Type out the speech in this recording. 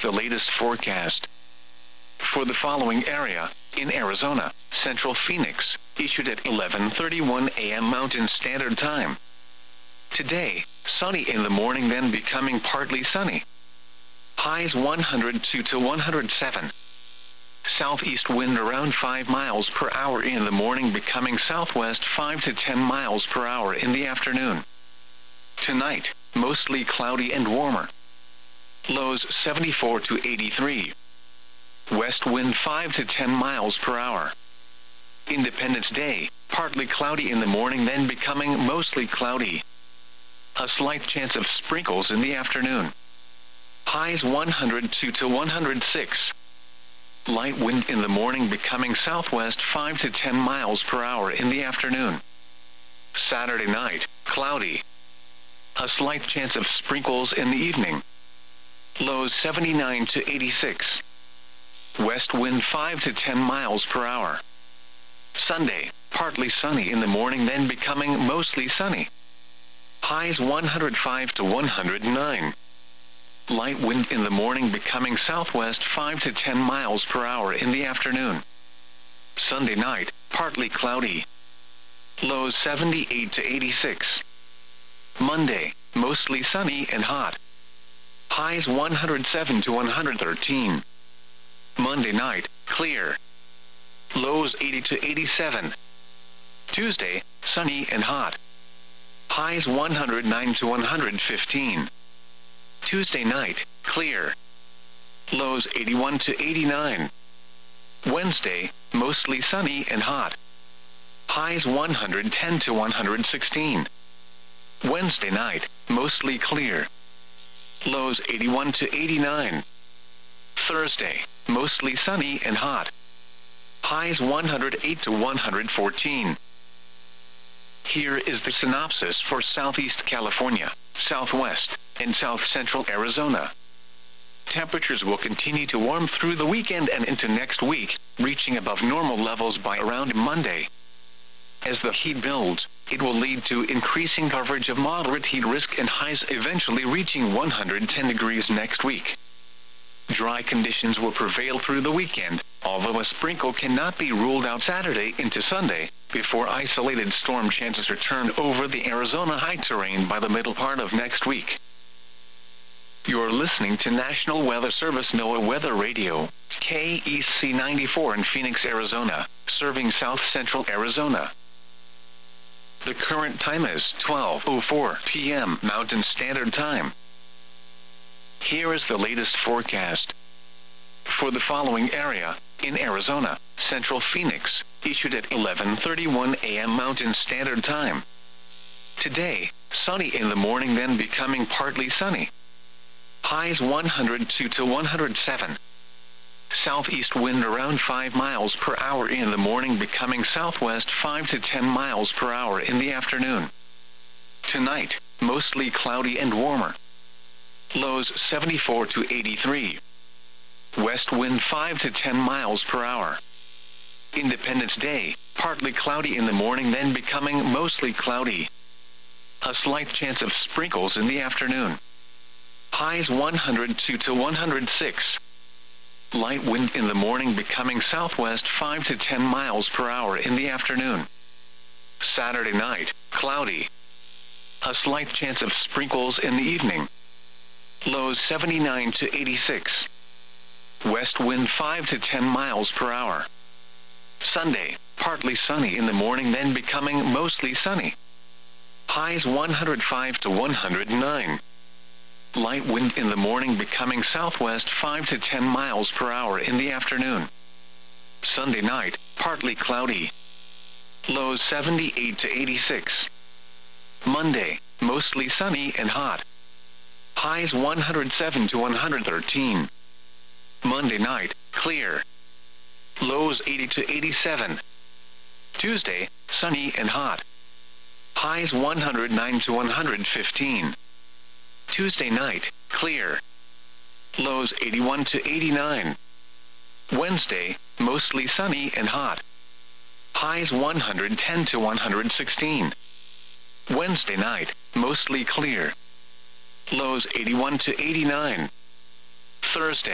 the latest forecast. For the following area, in Arizona, Central Phoenix, issued at 11:31 a.m. Mountain Standard Time. Today, sunny in the morning, then becoming partly sunny. Highs 102 to 107. Southeast wind around 5 miles per hour in the morning, becoming southwest 5 to 10 miles per hour in the afternoon. Tonight, mostly cloudy and warmer. Lows 74 to 83. West wind 5 to 10 miles per hour. Independence Day, partly cloudy in the morning, then becoming mostly cloudy. A slight chance of sprinkles in the afternoon. Highs 102 to 106. Light wind in the morning, becoming southwest 5 to 10 miles per hour in the afternoon. Saturday night, cloudy. A slight chance of sprinkles in the evening. Lows 79 to 86. West wind 5 to 10 miles per hour. Sunday, partly sunny in the morning, then becoming mostly sunny. Highs 105 to 109. Light wind in the morning, becoming southwest 5 to 10 miles per hour in the afternoon. Sunday night, partly cloudy. Lows 78 to 86. Monday, mostly sunny and hot. Highs 107 to 113. Monday night, clear. Lows 80 to 87. Tuesday, sunny and hot. Highs 109 to 115. Tuesday night, clear. Lows 81 to 89. Wednesday, mostly sunny and hot. Highs 110 to 116. Wednesday night, mostly clear. Lows 81 to 89. Thursday, mostly sunny and hot. Highs 108 to 114. Here is the synopsis for Southeast California, Southwest, and South Central Arizona. Temperatures will continue to warm through the weekend and into next week, reaching above normal levels by around Monday. As the heat builds, it will lead to increasing coverage of moderate heat risk and highs eventually reaching 110 degrees next week. Dry conditions will prevail through the weekend, although a sprinkle cannot be ruled out Saturday into Sunday, before isolated storm chances return over the Arizona high terrain by the middle part of next week. You're listening to National Weather Service NOAA Weather Radio, KEC 94 in Phoenix, Arizona, serving South Central Arizona. The current time is 12:04 p.m. Mountain Standard Time. Here is the latest forecast. For the following area, in Arizona, Central Phoenix, issued at 11:31 a.m. Mountain Standard Time. Today, sunny in the morning, then becoming partly sunny. Highs 102 to 107. Southeast wind around 5 miles per hour in the morning, becoming southwest 5 to 10 miles per hour in the afternoon. Tonight, mostly cloudy and warmer. Lows 74 to 83. West wind 5 to 10 miles per hour. Independence Day, partly cloudy in the morning, then becoming mostly cloudy. A slight chance of sprinkles in the afternoon. Highs 102 to 106. Light wind in the morning, becoming southwest 5 to 10 miles per hour in the afternoon. Saturday night, cloudy. A slight chance of sprinkles in the evening. Lows 79 to 86. West wind 5 to 10 miles per hour. Sunday, partly sunny in the morning, then becoming mostly sunny. Highs 105 to 109. Light wind in the morning, becoming southwest 5 to 10 miles per hour in the afternoon. Sunday night, partly cloudy. Lows 78 to 86. Monday, mostly sunny and hot. Highs 107 to 113. Monday night, clear. Lows 80 to 87. Tuesday, sunny and hot. Highs 109 to 115. Tuesday night, clear. Lows 81 to 89. Wednesday, mostly sunny and hot. Highs 110 to 116. Wednesday night, mostly clear. Lows 81 to 89. Thursday.